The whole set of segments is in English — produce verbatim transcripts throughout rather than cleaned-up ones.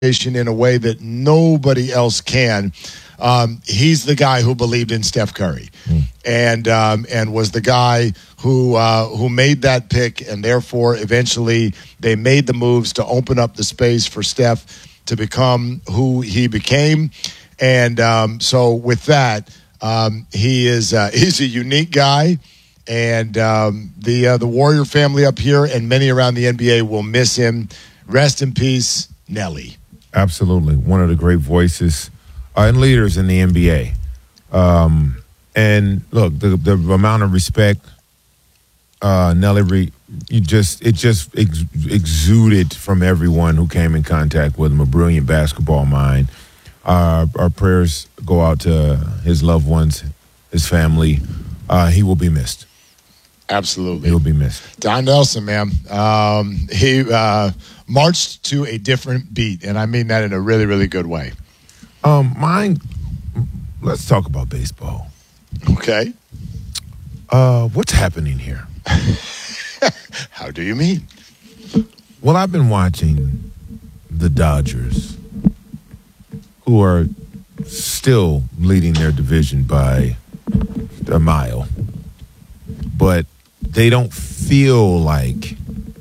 in a way that nobody else can. Um, he's the guy who believed in Steph Curry, mm. and um, and was the guy who uh, who made that pick, and therefore eventually they made the moves to open up the space for Steph to become who he became. And um, so with that, um, he is uh, he's a unique guy, and um, the uh, the Warrior family up here and many around the N B A will miss him. Rest in peace, Nelly. Absolutely, one of the great voices uh, and leaders in the N B A. Um, and look, the the amount of respect uh, Nelly, Re- you just it just ex- exuded from everyone who came in contact with him. A brilliant basketball mind. Uh, our prayers go out to his loved ones, his family. Uh, he will be missed. Absolutely, he will be missed. Don Nelson, man, um, he uh, marched to a different beat, and I mean that in a really, really good way. Um, mine. Let's talk about baseball. Okay. Uh, what's happening here? How do you mean? Well, I've been watching the Dodgers, who are still leading their division by a mile, but they don't feel like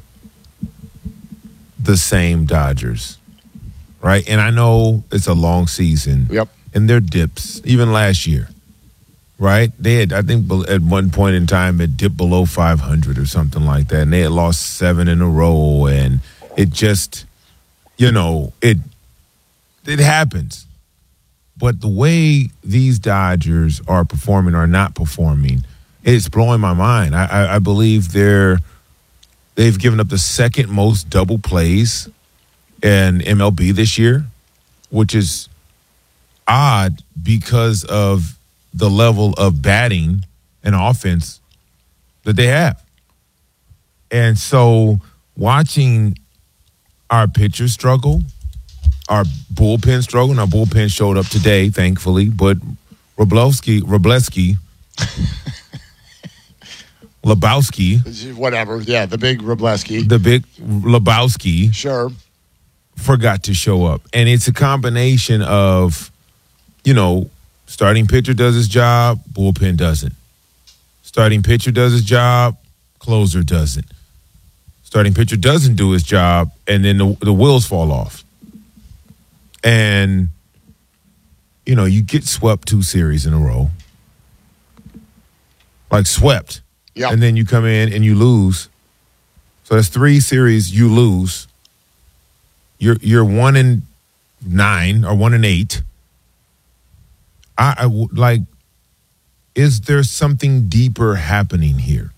the same Dodgers, right? And I know it's a long season. Yep. And their dips, even last year, right? They had, I think, at one point in time, it dipped below five hundred or something like that, and they had lost seven in a row, and it just, you know, it it happens. But the way these Dodgers are performing or not performing, it's blowing my mind. I, I, I believe they're they've given up the second most double plays in M L B this year, which is odd because of the level of batting and offense that they have. And so watching our pitchers struggle, our bullpen struggle, and our bullpen showed up today, thankfully, but Wroblewski, Wroblewski, Lebowski, whatever, yeah, the big Wroblewski, the big Lebowski, sure, forgot to show up. And it's a combination of, you know, starting pitcher does his job, bullpen doesn't. Starting pitcher does his job, closer doesn't. Starting pitcher doesn't do his job, and then the, the wheels fall off. And, you know, you get swept two series in a row. Like swept. Yep. And then you come in and you lose. So that's three series you lose. You're you're one in nine or one in eight. I, I like, is there something deeper happening here?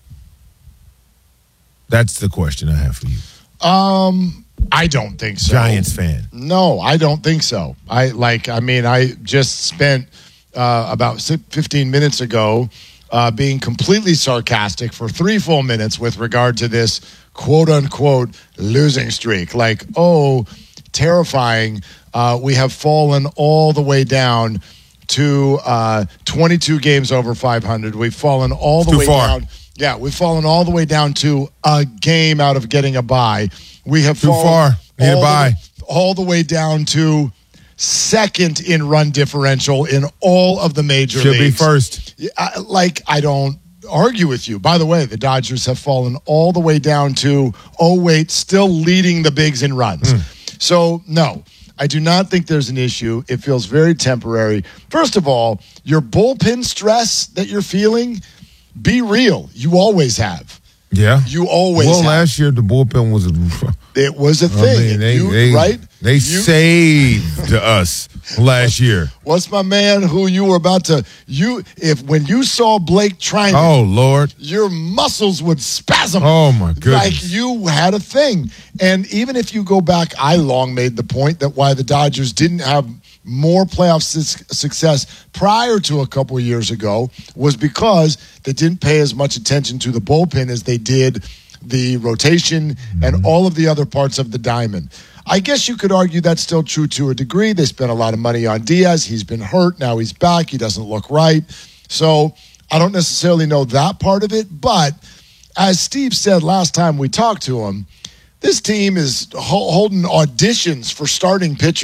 That's the question I have for you. Um, I don't think so. Giants fan. No, I don't think so. I like. I mean, I just spent uh, about fifteen minutes ago uh, being completely sarcastic for three full minutes with regard to this quote unquote losing streak. Like, oh, terrifying. Uh, we have fallen all the way down to uh, twenty-two games over five hundred. We've fallen all the Too way far. down. Yeah, we've fallen all the way down to a game out of getting a bye. We have Too fallen far. Need a all, bye. the, all the way down to second in run differential in all of the major Should leagues. be first. I, like, I don't argue with you. By the way, the Dodgers have fallen all the way down to, oh, wait, still leading the bigs in runs. Mm. So, no. I do not think there's an issue. It feels very temporary. First of all, your bullpen stress that you're feeling, be real. You always have. Yeah. You always well, have. Well, last year the bullpen was it was a thing. I mean, they, you, they, right? They you, saved us last year. What's my man who you were about to you if when you saw Blake Trinan, oh Lord, your muscles would spasm. Oh my goodness. Like you had a thing. And even if you go back, I long made the point that why the Dodgers didn't have more playoff su- success prior to a couple of years ago was because they didn't pay as much attention to the bullpen as they did the rotation mm-hmm. and all of the other parts of the diamond. I guess you could argue that's still true to a degree. They spent a lot of money on Diaz. He's been hurt. Now he's back. He doesn't look right. So I don't necessarily know that part of it. But as Steve said last time we talked to him, This team is ho- holding auditions for starting pitchers.